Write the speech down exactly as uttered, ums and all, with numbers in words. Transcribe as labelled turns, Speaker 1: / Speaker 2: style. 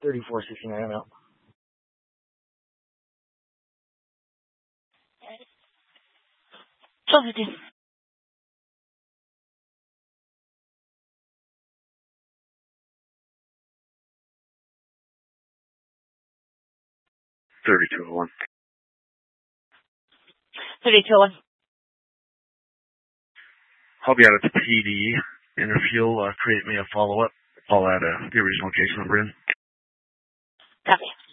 Speaker 1: thirty-four sixty-nine, I'm out.
Speaker 2: twelve fifty.
Speaker 3: thirty-two oh one.
Speaker 2: thirty-two oh one.
Speaker 3: I'll be out at the P D, and if you'll uh, create me a follow-up, I'll add uh, the original case number in.
Speaker 2: Copy.